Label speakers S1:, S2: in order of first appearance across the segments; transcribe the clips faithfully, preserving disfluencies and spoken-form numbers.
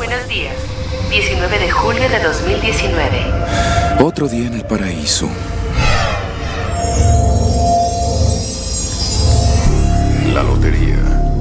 S1: Buenos días. diecinueve de julio de dos mil diecinueve.
S2: Otro día en el paraíso.
S3: La lotería.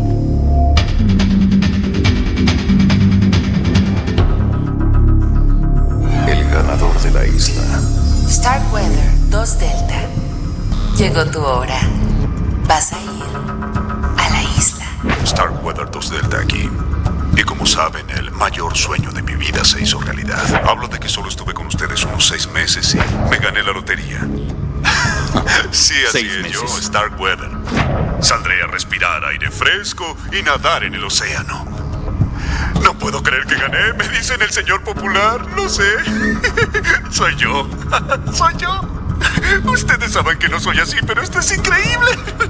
S3: El ganador de la isla.
S1: Starkweather dos Delta. Llegó tu hora. Vas a ir a la isla.
S4: Starkweather dos Delta aquí. Y como saben, el mayor sueño de mi vida se hizo realidad. Hablo de que solo estuve con ustedes unos seis meses y me gané la lotería. Sí, así
S2: Seis
S4: es,
S2: meses.
S4: yo, Starkweather. Saldré a respirar aire fresco y nadar en el océano. No puedo creer que gané, me dicen el señor popular, lo sé. Soy yo, soy yo. Ustedes saben que no soy así, pero esto es increíble.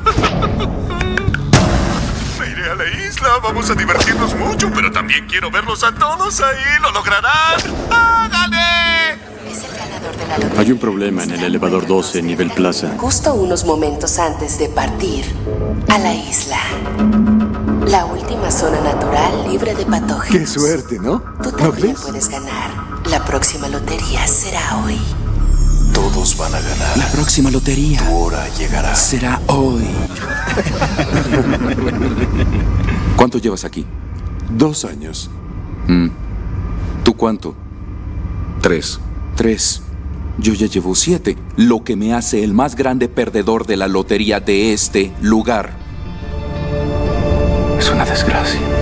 S4: Me iré a la isla, vamos a divertirnos mucho, pero también quiero verlos a todos ahí, lo lograrán. ¡Ah, gané!
S1: Es el ganador de la lotería.
S5: Hay un problema en el elevador doce, nivel plaza.
S1: Justo unos momentos antes de partir a la isla. La última zona natural libre de patógenos.
S6: Qué suerte, ¿no?
S1: Tú
S6: ¿No
S1: también
S6: crees?
S1: puedes ganar. La próxima lotería será hoy.
S3: Todos van a ganar.
S2: La próxima lotería
S3: Tu hora llegará.
S2: será hoy. ¿Cuánto llevas aquí?
S6: Dos años.
S2: ¿Tú cuánto? Tres. Tres. Yo ya llevo siete, lo que me hace el más grande perdedor de la lotería de este lugar.
S3: Es una desgracia.